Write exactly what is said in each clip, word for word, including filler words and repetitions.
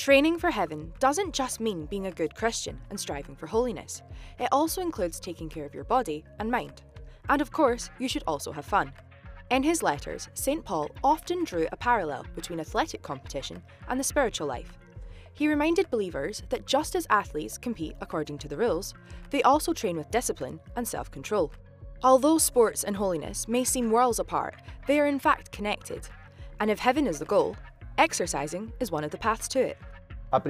Training for heaven doesn't just mean being a good Christian and striving for holiness. It also includes taking care of your body and mind. And of course, you should also have fun. In his letters, Saint Paul often drew a parallel between athletic competition and the spiritual life. He reminded believers that just as athletes compete according to the rules, they also train with discipline and self-control. Although sports and holiness may seem worlds apart, they are in fact connected. And if heaven is the goal, exercising is one of the paths to it. At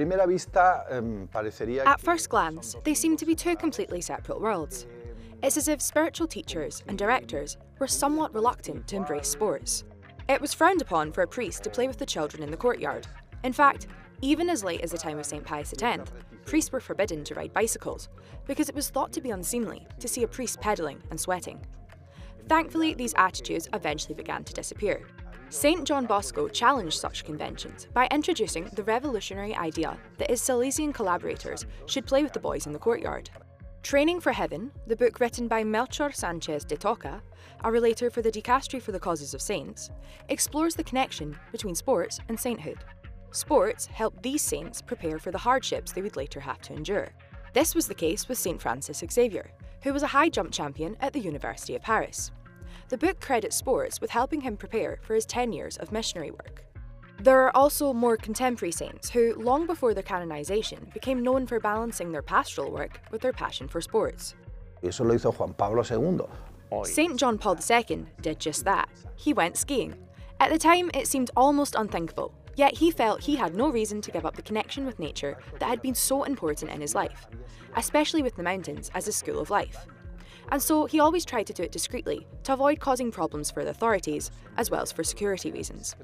first glance, they seem to be two completely separate worlds. It's as if spiritual teachers and directors were somewhat reluctant to embrace sports. It was frowned upon for a priest to play with the children in the courtyard. In fact, even as late as the time of Saint Pius the tenth, priests were forbidden to ride bicycles because it was thought to be unseemly to see a priest pedalling and sweating. Thankfully, these attitudes eventually began to disappear. Saint John Bosco challenged such conventions by introducing the revolutionary idea that his Salesian collaborators should play with the boys in the courtyard. Training for Heaven, the book written by Melchor Sanchez de Toca, a relator for the Dicastery for the Causes of Saints, explores the connection between sports and sainthood. Sports helped these saints prepare for the hardships they would later have to endure. This was the case with Saint Francis Xavier, who was a high jump champion at the University of Paris. The book credits sports with helping him prepare for his ten years of missionary work. There are also more contemporary saints who, long before their canonization, became known for balancing their pastoral work with their passion for sports. Eso lo hizo Juan Pablo segundo. Saint John Paul the Second did just that. He went skiing. At the time, it seemed almost unthinkable, yet he felt he had no reason to give up the connection with nature that had been so important in his life, especially with the mountains as a school of life. And so he always tried to do it discreetly to avoid causing problems for the authorities, as well as for security reasons.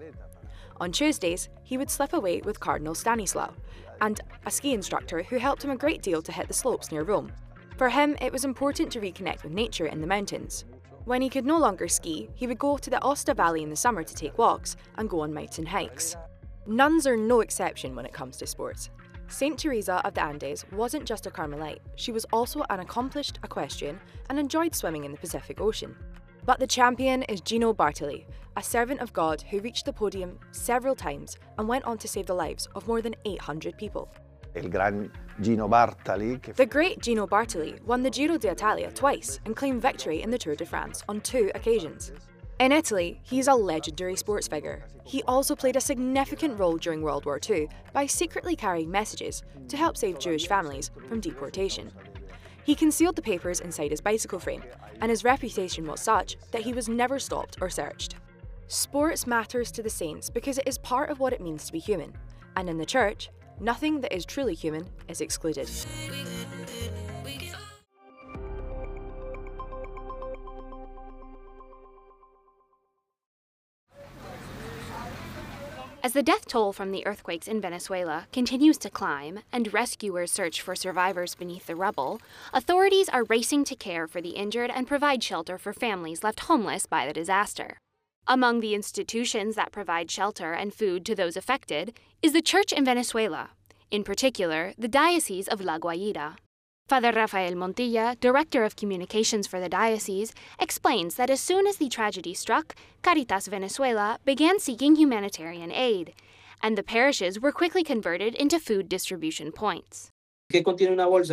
On Tuesdays, he would slip away with Cardinal Stanislaw, and a ski instructor who helped him a great deal to hit the slopes near Rome. For him, it was important to reconnect with nature in the mountains. When he could no longer ski, he would go to the Aosta Valley in the summer to take walks and go on mountain hikes. Nuns are no exception when it comes to sports. Saint Teresa of the Andes wasn't just a Carmelite, she was also an accomplished equestrian and enjoyed swimming in the Pacific Ocean. But the champion is Gino Bartali, a servant of God who reached the podium several times and went on to save the lives of more than eight hundred people. El gran Gino Bartali. The great Gino Bartali won the Giro d'Italia twice and claimed victory in the Tour de France on two occasions. In Italy, he's a legendary sports figure. He also played a significant role during World War Two by secretly carrying messages to help save Jewish families from deportation. He concealed the papers inside his bicycle frame, and his reputation was such that he was never stopped or searched. Sports matters to the saints because it is part of what it means to be human, and in the Church, nothing that is truly human is excluded. As the death toll from the earthquakes in Venezuela continues to climb and rescuers search for survivors beneath the rubble, authorities are racing to care for the injured and provide shelter for families left homeless by the disaster. Among the institutions that provide shelter and food to those affected is the Church in Venezuela, in particular the Diocese of La Guaira. Father Rafael Montilla, Director of Communications for the diocese, explains that as soon as the tragedy struck, Caritas Venezuela began seeking humanitarian aid, and the parishes were quickly converted into food distribution points.